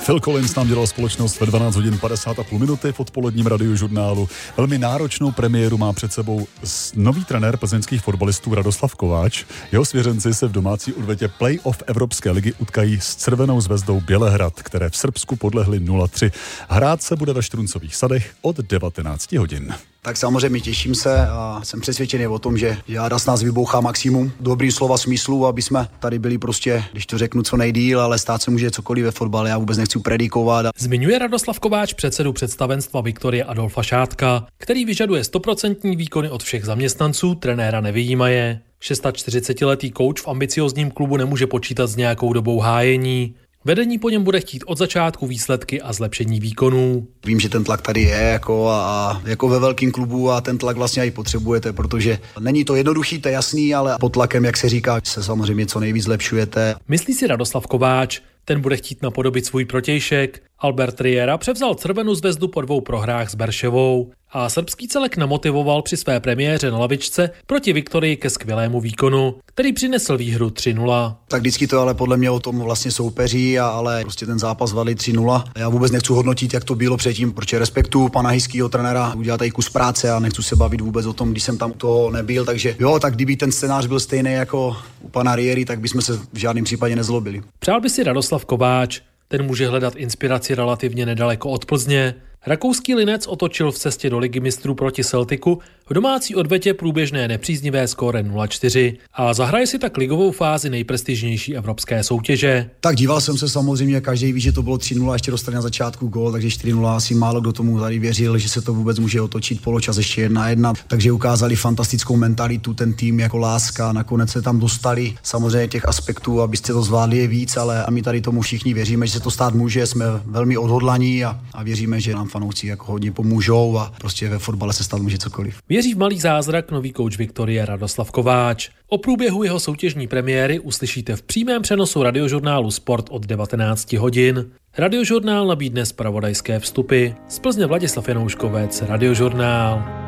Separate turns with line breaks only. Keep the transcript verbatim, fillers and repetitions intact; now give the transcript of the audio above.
Phil Collins nám dělal společnost ve dvanáct hodin padesát a půl minuty v odpoledním radiožurnálu. Velmi náročnou premiéru má před sebou nový trenér plzeňských fotbalistů Radoslav Kováč. Jeho svěřenci se v domácí odvetě play-off Evropské ligy utkají s Crvenou zvezdou Bělehrad, které v Srbsku podlehly nula tři. Hrát se bude ve Štruncových sadech od devatenáct hodin.
Tak samozřejmě těším se a jsem přesvědčený o tom, že Jáda s nás vybouchá maximum. Dobrý slova smyslu, aby jsme tady byli prostě, když to řeknu, co nejdýl, ale stát se může cokoliv ve fotbale, já vůbec nechci predikovat.
Zmiňuje Radoslav Kováč předsedu představenstva Viktorie Adolfa Šátka, který vyžaduje stoprocentní výkony od všech zaměstnanců, trenéra nevyjímaje. čtyřicetišestiletý kouč v ambiciozním klubu nemůže počítat s nějakou dobou hájení. Vedení po něm bude chtít od začátku výsledky a zlepšení výkonů.
Vím, že ten tlak tady je jako, a, jako ve velkém klubu a ten tlak vlastně i potřebujete, protože není to jednoduchý, to je jasný, ale pod tlakem, jak se říká, se samozřejmě co nejvíc zlepšujete.
Myslí si Radoslav Kováč. Ten bude chtít napodobit svůj protějšek. Albert Riera převzal Crvenou zvezdu po dvou prohrách s Berševou a srbský celek namotivoval při své premiéře na lavičce proti Viktorii ke skvělému výkonu, který přinesl výhru tři nula.
Tak vždycky to ale podle mě o tom vlastně soupeří, a, ale prostě ten zápas zvládli tři nula. Já vůbec nechci hodnotit, jak to bylo předtím, protože respektuju pana hejského trenéra, udělal tady kus práce a nechci se bavit vůbec o tom, když jsem tam toho nebyl, takže jo, tak kdyby ten scénář byl stejný jako u pana Riery, tak bychom se v žádném případě nezlobili.
Přál by si Radoslav Kováč. Ten může hledat inspiraci relativně nedaleko od Plzně. Rakouský Linec otočil v cestě do Ligy mistrů proti Celticu v domácí odvetě průběžné nepříznivé skóre nula čtyři a zahraje si tak ligovou fázi nejprestižnější evropské soutěže.
Tak díval jsem se samozřejmě, každý ví, že to bylo tři nula, ještě dostali na začátku gól, takže čtyři nula, asi málo kdo tomu tady věřil, že se to vůbec může otočit, poločas ještě jedna jedna, takže ukázali fantastickou mentalitu, ten tým jako láska, nakonec se tam dostali, samozřejmě těch aspektů, abyste to zvládli je víc, ale a my tady tomu všichni věříme, že se to stát může, jsme velmi odhodlaní a, a věříme, že nám fanoušci jako hodně pomůžou a prostě ve fotbale se stát může cokoliv.
Věří v malý zázrak nový kouč Viktorie Radoslav Kováč. O průběhu jeho soutěžní premiéry uslyšíte v přímém přenosu radiožurnálu Sport od devatenáct hodin. Radiožurnál nabídne zpravodajské vstupy. Z Plzně Vladislav Janouškovec, Radiožurnál.